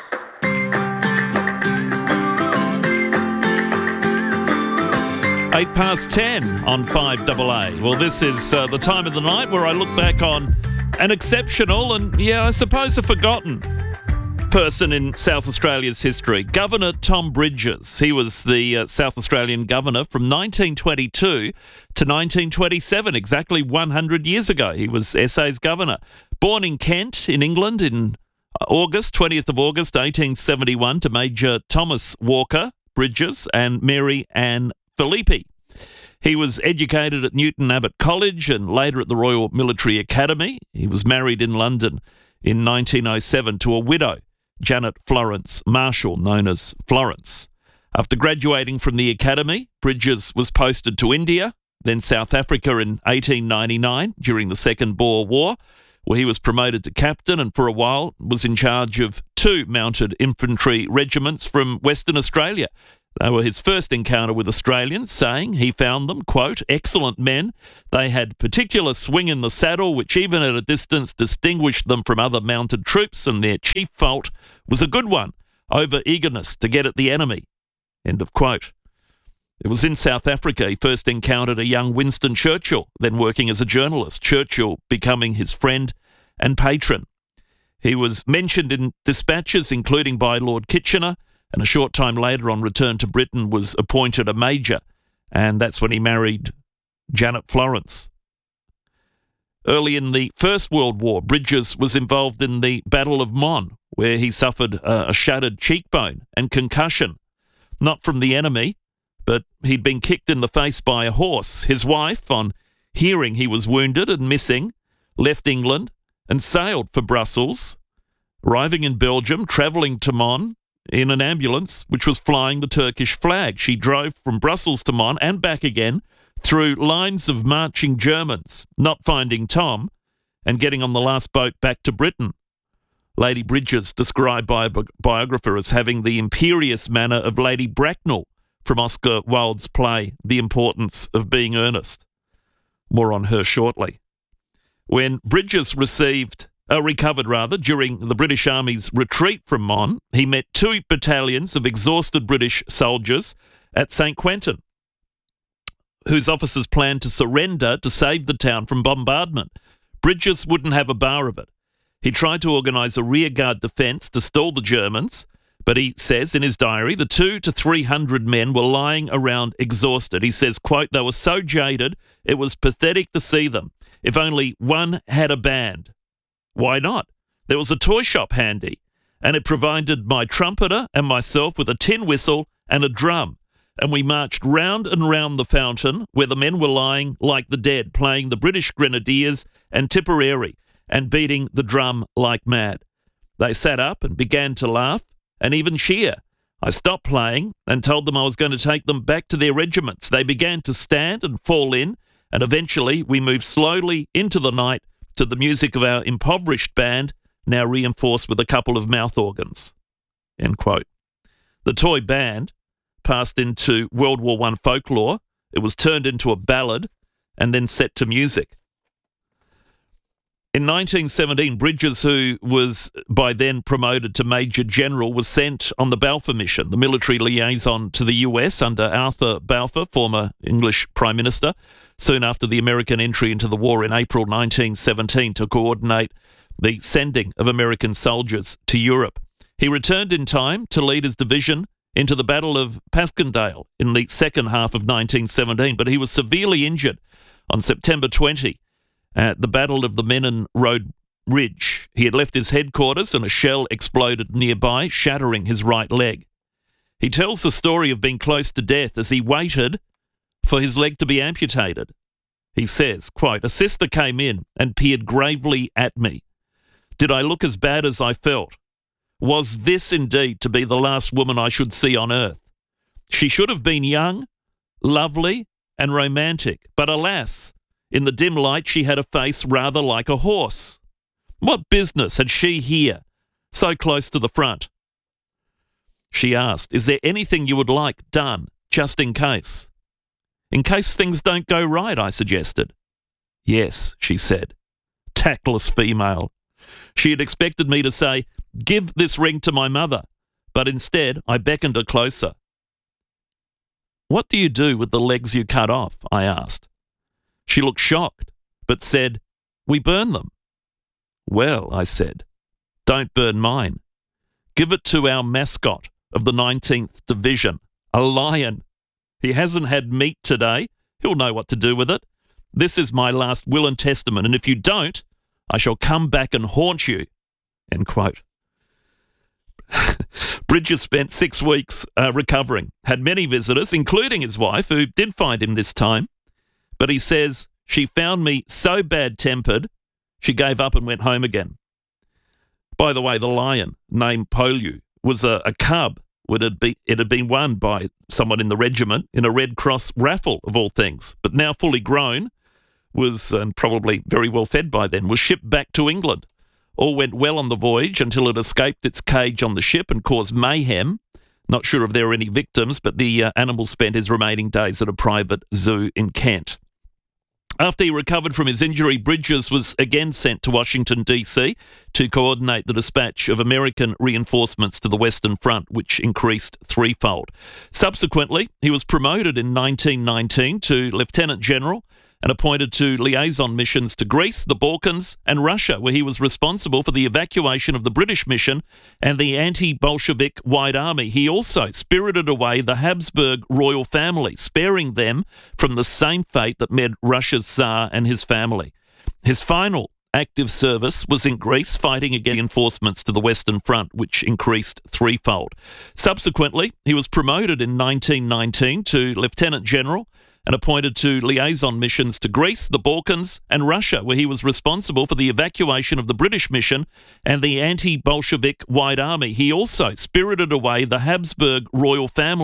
10:08 on 5AA. Well, this is the time of the night where I look back on an exceptional and, I suppose a forgotten person in South Australia's history, Governor Tom Bridges. He was the South Australian governor from 1922 to 1927, exactly 100 years ago. He was SA's governor. Born in Kent, in England, in 20th of August 1871, to Major Thomas Walker Bridges and Mary Ann Philippi. He was educated at Newton Abbot College and later at the Royal Military Academy. He was married in London in 1907 to a widow, Janet Florence Marshall, known as Florence. After graduating from the academy, Bridges was posted to India, then South Africa in 1899 during the Second Boer War, where he was promoted to captain and for a while was in charge of 2 mounted infantry regiments from Western Australia. They were his first encounter with Australians, saying he found them, quote, excellent men. They had particular swing in the saddle, which even at a distance distinguished them from other mounted troops, and their chief fault was a good one, over-eagerness to get at the enemy, end of quote. It was in South Africa he first encountered a young Winston Churchill, then working as a journalist, Churchill becoming his friend and patron. He was mentioned in dispatches, including by Lord Kitchener, and a short time later, on return to Britain, was appointed a major, and that's when he married Janet Florence. Early in the First World War, Bridges was involved in the Battle of Mons, where he suffered a shattered cheekbone and concussion, not from the enemy, but he'd been kicked in the face by a horse. His wife, on hearing he was wounded and missing, left England and sailed for Brussels, arriving in Belgium, travelling to Mons in an ambulance which was flying the Turkish flag. She drove from Brussels to Mons and back again through lines of marching Germans, not finding Tom and getting on the last boat back to Britain. Lady Bridges, described by a biographer as having the imperious manner of Lady Bracknell from Oscar Wilde's play The Importance of Being Earnest. More on her shortly. When Bridges recovered during the British Army's retreat from Mons, he met 2 battalions of exhausted British soldiers at St. Quentin, whose officers planned to surrender to save the town from bombardment. Bridges wouldn't have a bar of it. He tried to organise a rearguard defence to stall the Germans, but he says in his diary the 200 to 300 men were lying around exhausted. He says, quote, they were so jaded it was pathetic to see them. If only one had a band. Why not? There was a toy shop handy, and it provided my trumpeter and myself with a tin whistle and a drum, and we marched round and round the fountain where the men were lying like the dead, playing the British Grenadiers and Tipperary and beating the drum like mad. They sat up and began to laugh and even cheer. I stopped playing and told them I was going to take them back to their regiments. They began to stand and fall in, and eventually we moved slowly into the night to the music of our impoverished band, now reinforced with a couple of mouth organs. End quote. The toy band passed into World War I folklore. It was turned into a ballad and then set to music. In 1917, Bridges, who was by then promoted to Major General, was sent on the Balfour Mission, the military liaison to the US under Arthur Balfour, former English Prime Minister, soon after the American entry into the war in April 1917 to coordinate the sending of American soldiers to Europe. He returned in time to lead his division into the Battle of Passchendaele in the second half of 1917, but he was severely injured on September 20 at the Battle of the Menin Road Ridge. He had left his headquarters and a shell exploded nearby, shattering his right leg. He tells the story of being close to death as he waited for his leg to be amputated. He says, quote, a sister came in and peered gravely at me. Did I look as bad as I felt? Was this indeed to be the last woman I should see on earth? She should have been young, lovely, and romantic, but alas, in the dim light she had a face rather like a horse. What business had she here, so close to the front? She asked, is there anything you would like done, just in case? In case things don't go right, I suggested. Yes, she said. Tactless female. She had expected me to say, give this ring to my mother, but instead I beckoned her closer. What do you do with the legs you cut off? I asked. She looked shocked, but said, we burn them. Well, I said, don't burn mine. Give it to our mascot of the 19th Division, a lion. He hasn't had meat today. He'll know what to do with it. This is my last will and testament, and if you don't, I shall come back and haunt you. End quote. Bridges spent 6 weeks recovering, had many visitors, including his wife, who did find him this time. But he says, she found me so bad-tempered, she gave up and went home again. By the way, the lion, named Polu, was a cub it had been won by someone in the regiment in a Red Cross raffle, of all things. But now fully grown, and probably very well fed by then, was shipped back to England. All went well on the voyage until it escaped its cage on the ship and caused mayhem. Not sure if there were any victims, but the animal spent his remaining days at a private zoo in Kent. After he recovered from his injury, Bridges was again sent to Washington, D.C. to coordinate the dispatch of American reinforcements to the Western Front, which increased threefold. Subsequently, he was promoted in 1919 to Lieutenant General and appointed to liaison missions to Greece, the Balkans and Russia, where he was responsible for the evacuation of the British mission and the anti-Bolshevik White Army. He also spirited away the Habsburg royal family, sparing them from the same fate that met Russia's Tsar and his family. His final active service was in Greece, fighting against reinforcements to the Western Front, which increased threefold. Subsequently, he was promoted in 1919 to Lieutenant General and appointed to liaison missions to Greece, the Balkans and Russia, where he was responsible for the evacuation of the British mission and the anti-Bolshevik White Army. He also spirited away the Habsburg royal family,